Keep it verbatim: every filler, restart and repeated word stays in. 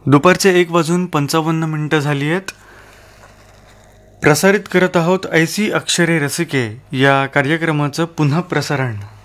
दुपारचे एक वाजून पंचावन्न मिनिटं झाली आहेत. प्रसारित करत आहोत ऐसी अक्षरे रसिके या कार्यक्रमाचं पुन्हा प्रसारण.